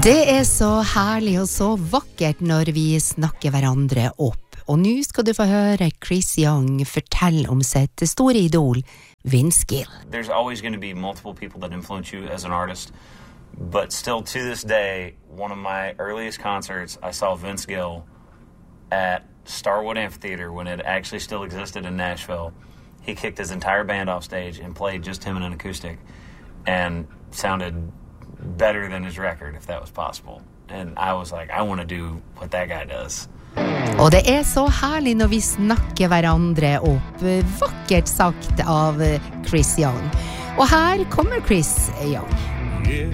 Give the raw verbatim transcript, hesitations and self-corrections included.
Det er så herlig og så vakkert når vi snakker hverandre opp. Og nå skal du få høre Chris Young fortelle om sitt store idol, Vince Gill. There's always going to be multiple people that influence you as an artist, but still to this day, one of my earliest concerts, I saw Vince Gill at Starwood Amphitheater when it actually still existed in Nashville. He kicked his entire band off stage and played just him in an acoustic and sounded better than his record, if that was possible. And I was like, I want to do what that guy does. Og det er så herlig når vi snakker hverandre opp. Vakkert sagt av Chris Young. Og her kommer Chris Young. Yeah.